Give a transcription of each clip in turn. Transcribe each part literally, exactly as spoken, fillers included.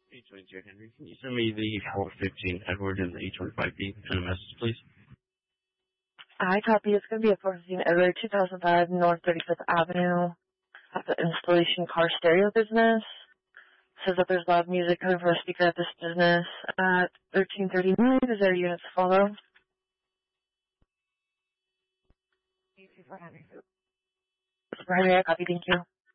H twenty-two Henry, can you send me the four fifteen Edward and the H twenty-five B and a message, please? I copy. It's going to be a four fifteen Edward, two thousand five North thirty-fifth Avenue at the Installation Car Stereo business. Says that there's loud music coming from a speaker at this business at thirteen thirty-nine. Is there units to follow? For Henry. For Henry, I copy. Thank you.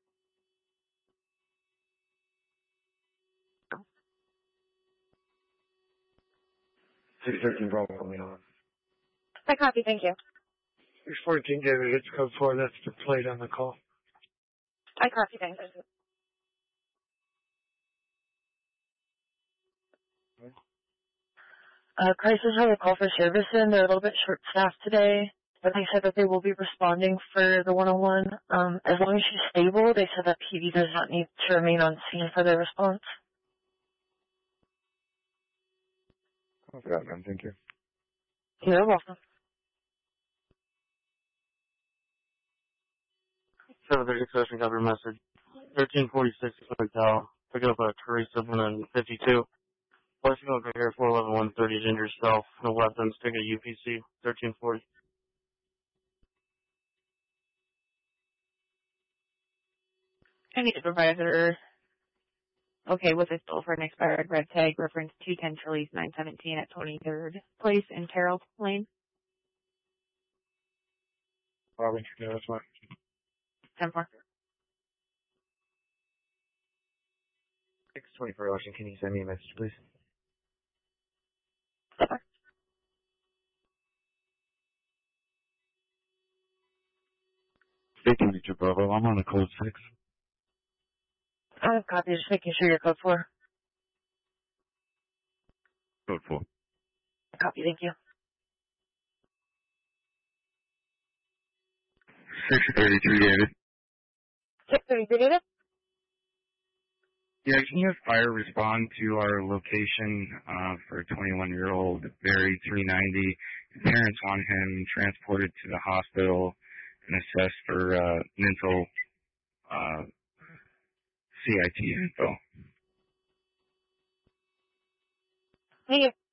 six thirteen Bravo coming on. I copy. Thank you. six fourteen David, it's code four. That's the plate on the call. I copy. Thanks. Uh, Crisis had a call for service in. They're a little bit short-staffed today, but they said that they will be responding for the one oh one. Um, as long as she's stable, they said that P D does not need to remain on scene for their response. Copy that, man. Thank you. You're welcome. seven thirty-six Ocean Cover message. thirteen forty-six Hotel. Pick up a Teresa one fifty-two. Washing over here, four eleven one thirty, ginger self. No weapons, take a U P C, thirteen forty. I need to provide her, okay, with a still for an expired red tag, reference two ten Charlie's nine seventeen at twenty-third Place in Terrell Lane. Robin, yeah, that's fine. ten four. six twenty-four Ocean, can you send me a message, please? Speaking to you, Bravo. I'm on a code six. I have copy. Just making sure you're code four. Code four. Copy. Thank you. six thirty-three, David. six thirty-three, David? Yeah, can you have fire respond to our location uh, for a twenty-one-year-old Barry three ninety? Parents on him transported to the hospital and assessed for uh, mental uh, C I T info. Thank you.